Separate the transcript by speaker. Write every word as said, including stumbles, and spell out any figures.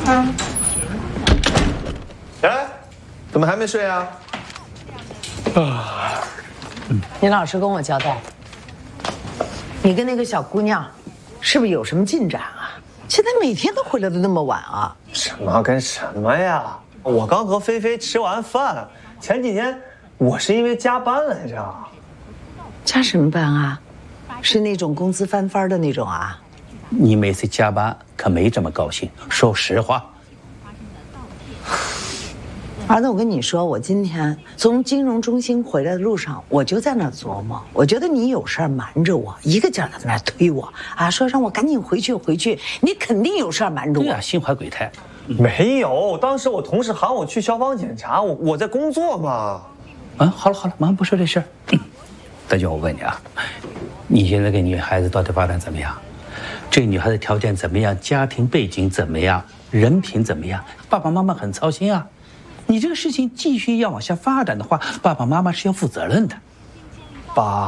Speaker 1: 哎，怎么还没睡啊？
Speaker 2: 啊，你老实跟我交代，你跟那个小姑娘是不是有什么进展啊？现在每天都回来的那么晚啊？
Speaker 1: 什么跟什么呀？我刚和菲菲吃完饭，前几天我是因为加班来着。
Speaker 2: 加什么班啊？是那种工资翻番的那种啊？
Speaker 3: 你每次加班可没这么高兴，说实话。
Speaker 2: 儿子，我跟你说，我今天从金融中心回来的路上，我就在那琢磨，我觉得你有事儿瞒着我，一个劲儿在那推我啊，说让我赶紧回去回去，你肯定有事儿瞒着我。
Speaker 3: 对啊，心怀鬼胎。
Speaker 1: 没有，当时我同事喊我去消防检查，我我在工作嘛。
Speaker 3: 嗯，好了好了，马上不说这事儿。大舅，我问你啊，你现在这个女孩子到底发展怎么样？这个女孩子条件怎么样？家庭背景怎么样？人品怎么样？爸爸妈妈很操心啊。你这个事情继续要往下发展的话，爸爸妈妈是要负责任的。
Speaker 1: 爸。